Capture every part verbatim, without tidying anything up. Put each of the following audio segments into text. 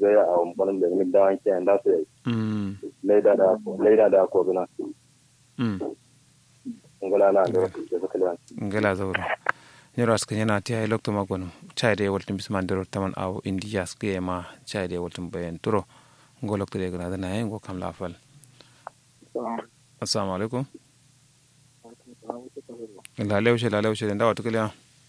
ga ya a wannan da ni da an ke da su mm laida da laida da ko bina mm ngala na da da kala ngala zawro nyoro aska yana ti ay lokto magono chayde woltum bisman dero taman aw indias ke ma chayde woltum bayen turo ngo lokto de gna na ngo kam la fal assalamu alaikum la lewshe la lewshe nda watu kala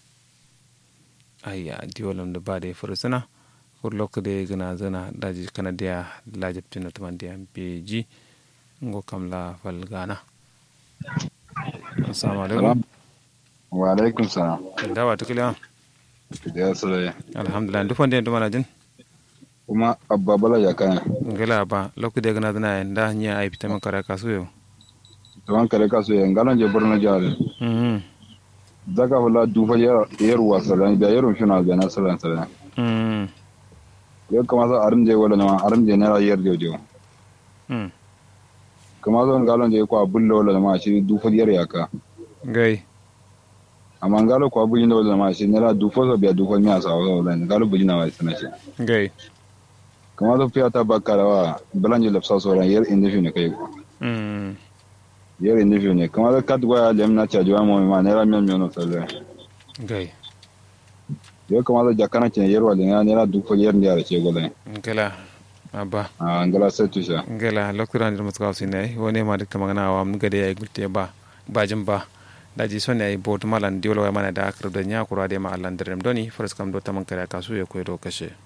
ayya diolum de bade fursuna kur lokto de gna zana daji kanadia la jeptino taman dia beji ngo kam la fal gana assalamu alaikum wa alaikum salam dawa tukila ya sura alhamdulillah duk wanda yanzu mana jin kuma abba bala ya kan ngala ba lokku de gana dana nda nya ay pitaman kara kasu yo to an kare kasu yan galan je burna jare mhm daga wala dufa ya yar wasalan da yarun shuna ga nasaran sala mhm yo kuma za arin je wala na arin je na yar jojo mhm kuma zan galan je ko abullo wala ma shi dufa yar yaka gai amma ngalo ko abullo wala ma shi na dufa so biya dufa mi asa wala ngalo bujina wa sana shi gai kuma zo fiya ta bakarawa balanje lafsa so ran yar indifi ne kai mhm yar indifi ne kuma da kadwa lem na chajuwa mo ma ne ra mi mi no sala gai yo kuma da jakana ce yar wala ne ra dufa yar ne ce gola ngala abba ah ngala setusha ngala lokku ran dum tsaw sinai woni ma dik magana wa mun gade ay gulte ba bajin ba daji sonne ay bot malan diwlo wa mana da akra da nya kura de ma allan direm doni faras kam do taman kare kasu ya koy do kashe